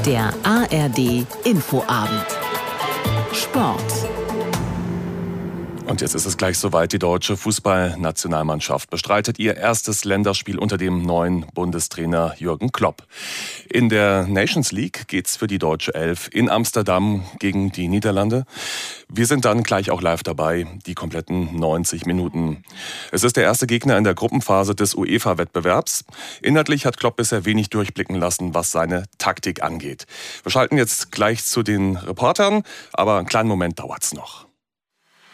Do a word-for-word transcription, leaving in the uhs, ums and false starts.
Der A R D Infoabend. Sport. Und jetzt ist es gleich soweit. Die deutsche Fußballnationalmannschaft bestreitet ihr erstes Länderspiel unter dem neuen Bundestrainer Jürgen Klopp. In der Nations League geht's für die deutsche Elf in Amsterdam gegen die Niederlande. Wir sind dann gleich auch live dabei, die kompletten neunzig Minuten. Es ist der erste Gegner in der Gruppenphase des UEFA-Wettbewerbs. Inhaltlich hat Klopp bisher wenig durchblicken lassen, was seine Taktik angeht. Wir schalten jetzt gleich zu den Reportern, aber einen kleinen Moment dauert's noch.